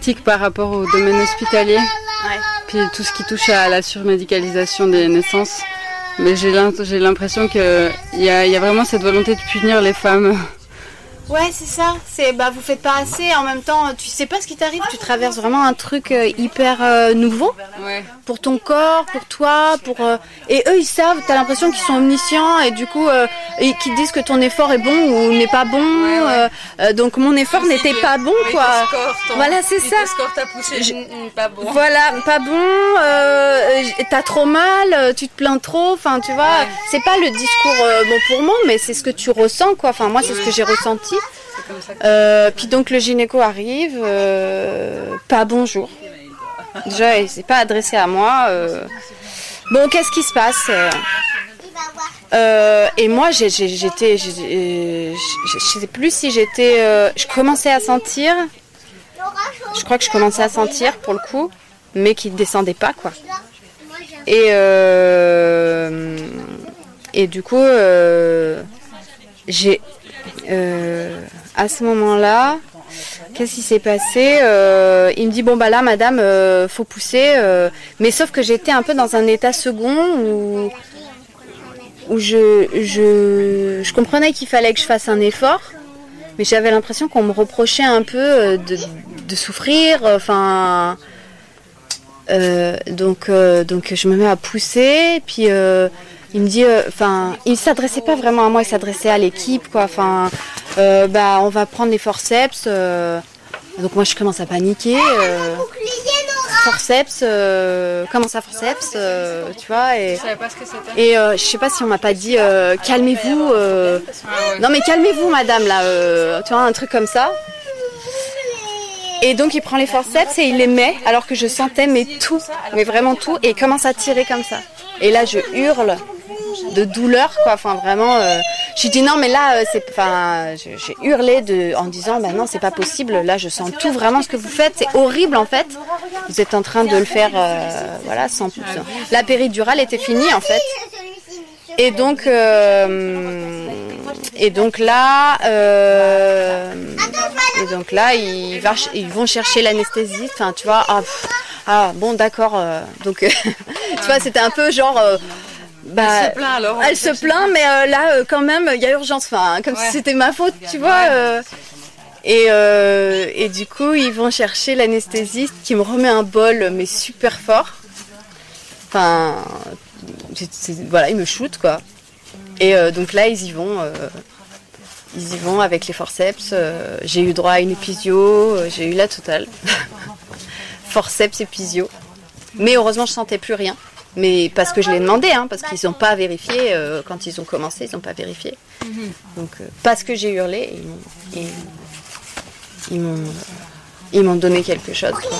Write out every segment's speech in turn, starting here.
critique par rapport au domaine hospitalier. Ouais. Puis tout ce qui touche à la surmédicalisation des naissances. Mais j'ai l'impression qu'il y a vraiment cette volonté de punir les femmes. Ouais, c'est ça. Vous faites pas assez. En même temps, tu sais pas ce qui t'arrive. Tu traverses vraiment un truc hyper nouveau. Ouais. Pour ton corps, pour toi, et eux ils savent. T'as l'impression qu'ils sont omniscients et du coup et qu'ils disent que ton effort est bon ou n'est pas bon. Donc mon effort n'était pas bon, quoi. Voilà, c'est ça. T'as poussé, pas bon. Voilà, pas bon. T'as trop mal. Tu te plains trop. Enfin, tu vois. C'est pas le discours bon pour moi, mais c'est ce que tu ressens, quoi. Enfin, moi, c'est ce que j'ai ressenti. Puis donc le gynéco arrive, pas bonjour. Déjà, il s'est pas adressé à moi. Bon, qu'est-ce qui se passe et moi, j'étais, je sais plus si j'étais, je commençais à sentir. Je crois que je commençais à sentir pour le coup, mais qui descendait pas, quoi. Et du coup, j'ai à ce moment-là, qu'est-ce qui s'est passé il me dit bon bah là madame, faut pousser, mais sauf que j'étais un peu dans un état second où je comprenais qu'il fallait que je fasse un effort, mais j'avais l'impression qu'on me reprochait un peu de souffrir, enfin donc je me mets à pousser, puis il me dit, il s'adressait pas vraiment à moi, il s'adressait à l'équipe, quoi. Enfin, on va prendre les forceps. Donc moi je commence à paniquer. Forceps, comment ça forceps, tu vois. Et, je savais pas ce que c'était. Et je sais pas si on m'a pas dit, calmez-vous. Non mais calmez-vous, madame, là. Tu vois, un truc comme ça. Et donc il prend les forceps et il les met, alors que je sentais tout, mais vraiment tout, et il commence à tirer comme ça. Et là je hurle de douleur, quoi. Enfin vraiment, j'ai dit non mais là j'ai hurlé en disant bah non c'est pas possible. Là je sens tout vraiment ce que vous faites, c'est horrible en fait. Vous êtes en train de le faire, voilà, sans plus. La péridurale était finie en fait. Et donc là, ils vont chercher l'anesthésiste. Enfin, tu vois. Bon, d'accord. Donc, tu vois, c'était un peu genre. Elle se plaint alors. Elle se plaint, mais là, quand même, il y a urgence. Enfin, comme si c'était ma faute, tu vois. Et du coup, ils vont chercher l'anesthésiste qui me remet un bol, mais super fort. Enfin, voilà, ils me shootent, quoi. Et donc là, ils y vont avec les forceps. J'ai eu droit à une épisio, j'ai eu la totale. Forceps, épisio. Mais heureusement, je sentais plus rien. Mais parce que je l'ai demandé, hein, parce qu'ils n'ont pas vérifié. Quand ils ont commencé, ils n'ont pas vérifié. Donc, parce que j'ai hurlé, ils m'ont donné quelque chose, quoi.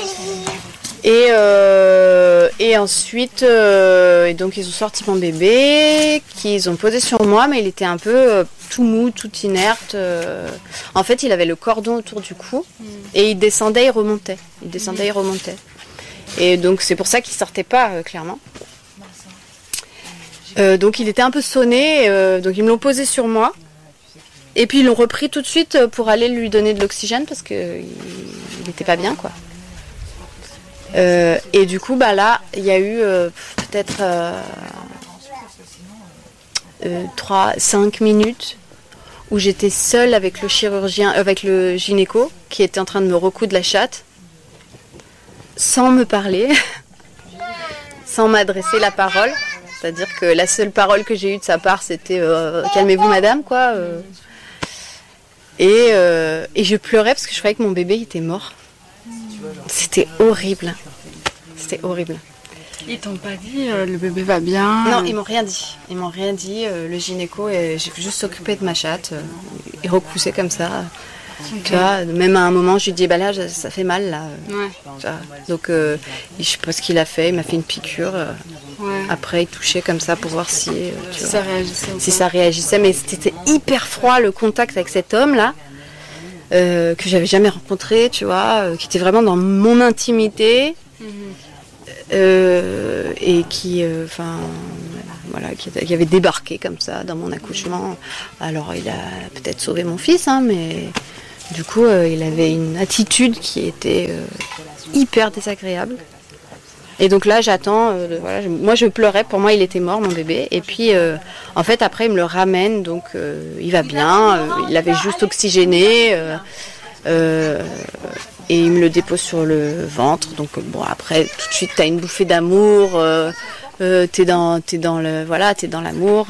Et ensuite, donc ils ont sorti mon bébé, qu'ils ont posé sur moi, mais il était un peu tout mou, tout inerte. En fait, il avait le cordon autour du cou et il descendait, il remontait. Et donc c'est pour ça qu'il sortait pas, clairement. Donc il était un peu sonné, donc ils me l'ont posé sur moi. Et puis ils l'ont repris tout de suite pour aller lui donner de l'oxygène parce qu'il n'était pas bien, quoi. Et du coup, là, il y a eu peut-être 3-5 minutes où j'étais seule avec le chirurgien, avec le gynéco qui était en train de me recoudre la chatte, sans me parler, sans m'adresser la parole. C'est-à-dire que la seule parole que j'ai eue de sa part, c'était calmez-vous, madame, quoi. Et je pleurais parce que je croyais que mon bébé était mort. C'était horrible. Ils t'ont pas dit le bébé va bien? Non, ils m'ont rien dit. Le gynéco, j'ai juste s'occupé de ma chatte. Il recoussait comme ça. Okay. Tu vois, même à un moment, je lui dis là, ça fait mal là. Ouais. Tu vois. Donc, je sais pas ce qu'il a fait. Il m'a fait une piqûre. Ouais. Après, il touchait comme ça pour voir si ça réagissait. Si ça réagissait, mais c'était hyper froid le contact avec cet homme là. Que j'avais jamais rencontré, tu vois, qui était vraiment dans mon intimité, et qui avait débarqué comme ça dans mon accouchement. Alors il a peut-être sauvé mon fils, hein, mais Du coup, il avait une attitude qui était hyper désagréable. Et donc là, j'attends. Moi, je pleurais. Pour moi, il était mort, mon bébé. Et puis, en fait, après, il me le ramène. Donc, il va bien. Il avait juste oxygéné. Et il me le dépose sur le ventre. Donc, bon, après, tout de suite, t'as une bouffée d'amour. T'es dans l'amour.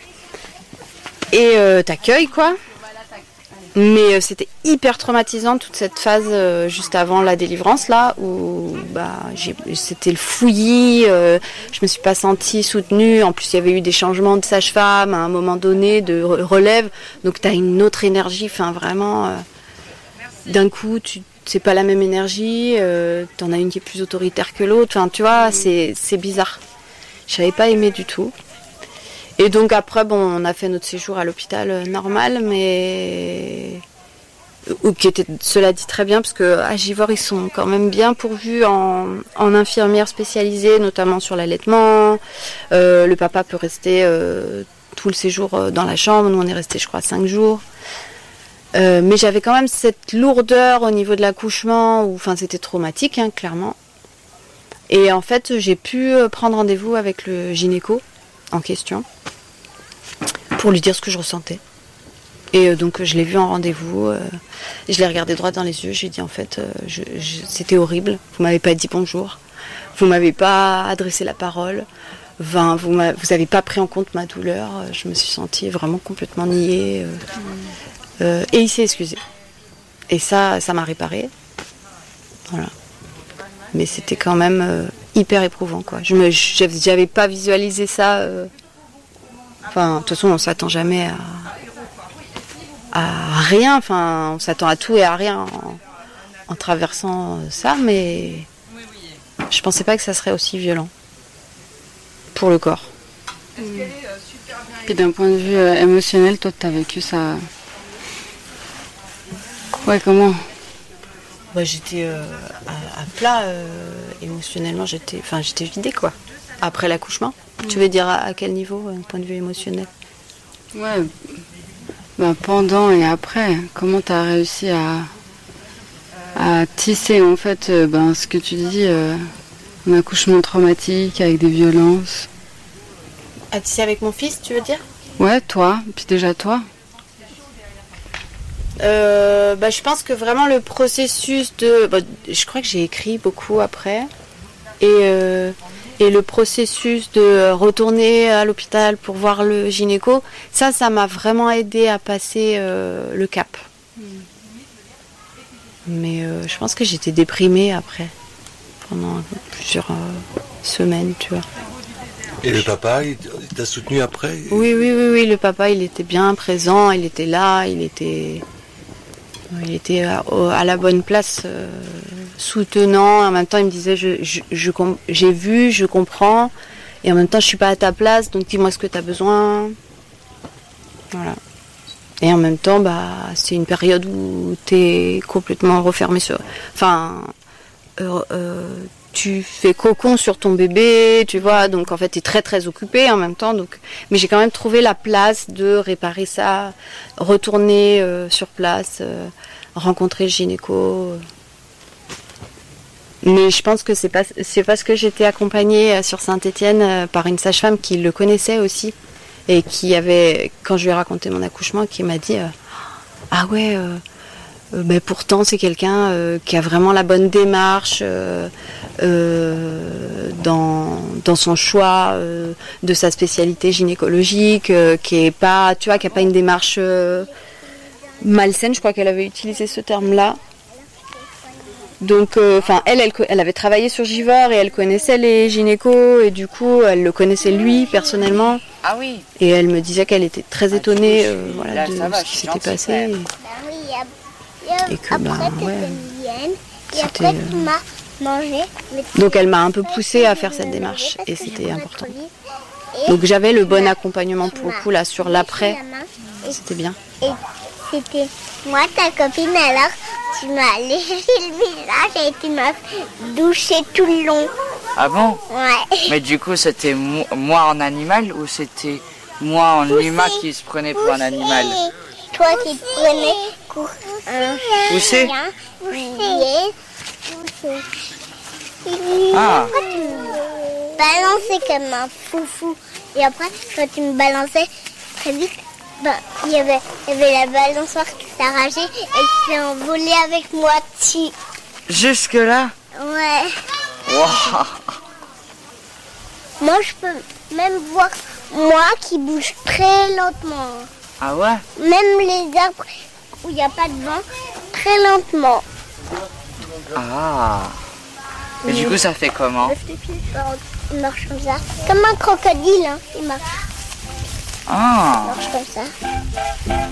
Et t'accueilles, quoi. Mais c'était hyper traumatisant toute cette phase juste avant la délivrance là où c'était le fouillis, je me suis pas sentie soutenue, en plus il y avait eu des changements de sage-femme à un moment donné, de relève, donc tu as une autre énergie, enfin vraiment d'un coup c'est pas la même énergie, t'en as une qui est plus autoritaire que l'autre, enfin tu vois, c'est bizarre. Je n'avais pas aimé du tout. Et donc après, on a fait notre séjour à l'hôpital normal, mais qui était, cela dit, très bien, parce qu'à Givors, ils sont quand même bien pourvus en infirmières spécialisées, notamment sur l'allaitement. Le papa peut rester tout le séjour dans la chambre. Nous, on est resté, je crois, 5 jours. Mais j'avais quand même cette lourdeur au niveau de l'accouchement, enfin, c'était traumatique, hein, clairement. Et en fait, j'ai pu prendre rendez-vous avec le gynéco en question pour lui dire ce que je ressentais. Et donc je l'ai vu en rendez-vous, je l'ai regardé droit dans les yeux, j'ai dit en fait c'était horrible, vous m'avez pas dit bonjour, vous m'avez pas adressé la parole, vous avez pas pris en compte ma douleur, je me suis sentie vraiment complètement niée, et il s'est excusé. Et ça m'a réparée. Voilà. Mais c'était quand même hyper éprouvant, quoi. J'avais pas visualisé ça. Enfin, de toute façon, on s'attend jamais à rien. Enfin, on s'attend à tout et à rien en traversant ça, mais je pensais pas que ça serait aussi violent pour le corps. Et d'un point de vue émotionnel, toi, tu as vécu ça. Ouais, comment? J'étais à plat émotionnellement, j'étais vidée, quoi. Après l'accouchement. Tu veux dire à quel niveau, d'un point de vue émotionnel? Ouais, pendant et après, comment tu as réussi à tisser en fait ce que tu dis, un accouchement traumatique avec des violences? À tisser avec mon fils, tu veux dire? Ouais, toi, puis déjà toi. Je pense que vraiment le processus de... je crois que j'ai écrit beaucoup après. Et le processus de retourner à l'hôpital pour voir le gynéco, ça m'a vraiment aidé à passer le cap. Mais je pense que j'étais déprimée après, pendant plusieurs semaines, tu vois. Et le papa, il t'a soutenu après? Oui, le papa, il était bien présent, il était là, il était à la bonne place, soutenant. En même temps, il me disait j'ai vu, je comprends, et en même temps, je suis pas à ta place, donc dis-moi ce que tu as besoin. Voilà. Et en même temps, c'est une période où tu es complètement refermé sur. Enfin, tu fais cocon sur ton bébé, tu vois, donc en fait, tu es très très occupé en même temps. Donc... Mais j'ai quand même trouvé la place de réparer ça, retourner sur place, rencontrer le gynéco. Mais je pense que c'est parce que j'étais accompagnée sur Saint-Étienne par une sage-femme qui le connaissait aussi, et qui avait, quand je lui ai raconté mon accouchement, qui m'a dit ah ouais, pourtant c'est quelqu'un qui a vraiment la bonne démarche dans son choix de sa spécialité gynécologique, qui est pas, tu vois, qui a pas une démarche malsaine. Je crois qu'elle avait utilisé ce terme-là. Donc, elle avait travaillé sur Givors et elle connaissait les gynécos, et du coup, elle le connaissait lui personnellement. Ah oui. Et elle me disait qu'elle était très étonnée de ce qui s'était passé. Et que c'était. Donc, elle m'a un peu poussée à faire cette démarche, et c'était important. Donc, j'avais le bon accompagnement pour le coup là sur l'après. C'était bien. Et c'était moi, ta copine, alors tu m'as léché le visage et tu m'as douché tout le long. Ah bon? Ouais. Mais du coup, c'était moi en animal ou c'était moi en humain qui se prenait pour un animal? Toi qui te prenais coup. Où c'est? Ah. Après, tu me balançais comme un foufou. Et après, quand tu me balançais très vite, ben, il y avait la balançoire qui s'arrachait et qui s'est envolée avec moi. Jusque là? Ouais. Wow. Moi, je peux même voir moi qui bouge très lentement. Ah ouais? Même les arbres où il n'y a pas de vent, très lentement. Ah. Et du coup, ça fait comment? Lève tes pieds. Il marche comme ça. Comme un crocodile, hein. Il marche Ah. comme ça.